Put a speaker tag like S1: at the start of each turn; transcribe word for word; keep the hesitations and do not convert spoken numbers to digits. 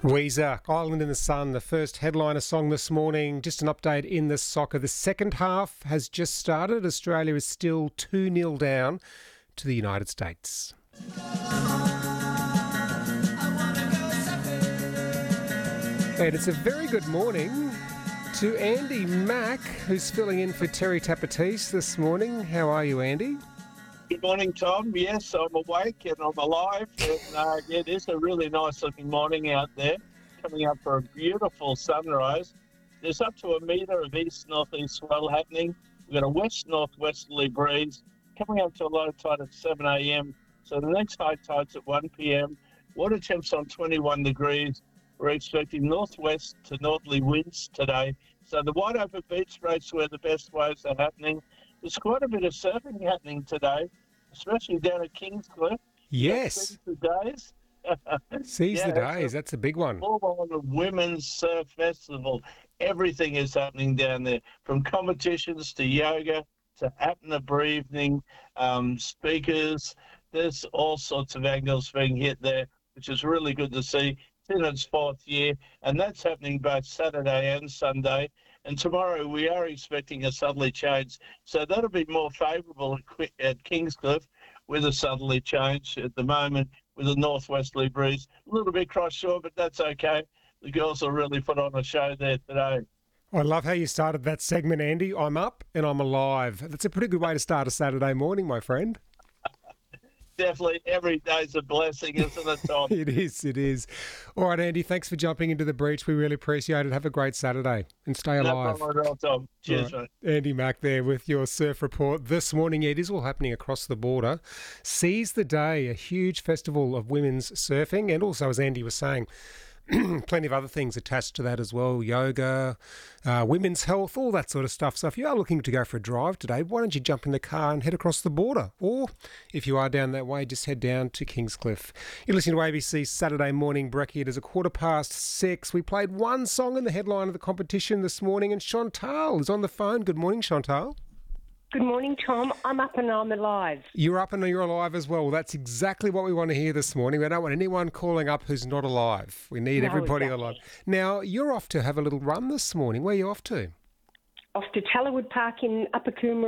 S1: Weezer, Island in the Sun, the first headliner song this morning. Just an update in the soccer. The second half has just started. Australia is still two nil down to the United States. And it's a very good morning to Andy Mack, who's filling in for Terry Tapatis this morning. How are you, Andy?
S2: Good morning, Tom. Yes, I'm awake and I'm alive. And, uh, yeah, it is a really nice looking morning out there, coming up for a beautiful sunrise. There's up to a metre of east-northeast swell happening. We've got a west-northwesterly breeze coming up to a low tide at seven a.m. So the next high tide's at one p.m. Water temps on twenty-one degrees. We're expecting northwest to northerly winds today. So the wide open beach race where the best waves are happening. There's quite a bit of surfing happening today, especially down at Kingscliff.
S1: Yes.
S2: Seize the Days.
S1: Seize
S2: yeah,
S1: the Days. That's a big one.
S2: Full on women's surf festival. Everything is happening down there, from competitions to yoga to apnea breathing, um, speakers. There's all sorts of angles being hit there, which is really good to see. It's in its fourth year, and that's happening both Saturday and Sunday. And tomorrow we are expecting a southerly change. So that'll be more favourable at, at Kingscliff with a southerly change at the moment with a northwesterly breeze. A little bit cross-shore, but that's okay. The girls will really put on a show there today.
S1: I love how you started that segment, Andy. I'm up and I'm alive. That's a pretty good way to start a Saturday morning, my friend.
S2: Definitely, every day's a blessing, isn't it, Tom?
S1: It is, it is. All right, Andy, thanks for jumping into the breach. We really appreciate it. Have a great Saturday and stay alive.
S2: No problem at all, Tom. Cheers,
S1: right.
S2: mate.
S1: Andy Mack there with your surf report. This morning, it is all happening across the border. Seize the Day, a huge festival of women's surfing, and also, as Andy was saying, plenty of other things attached to that as well. Yoga, uh, women's health, all that sort of stuff. So if you are looking to go for a drive today, why don't you jump in the car and head across the border? Or if you are down that way, just head down to Kingscliff. You're listening to A B C's Saturday Morning Brekkie. It is a quarter past six. We played one song in the headline of the competition this morning, and Chantal is on the phone. Good morning, Chantal.
S3: Good morning, Tom. I'm up and I'm alive.
S1: You're up and you're alive as well. That's exactly what we want to hear this morning. We don't want anyone calling up who's not alive. We need
S3: No,
S1: everybody
S3: exactly.
S1: alive. Now, you're off to have a little run this morning. Where are you off to?
S3: Off to Tallerwood Park in Upper Coomera.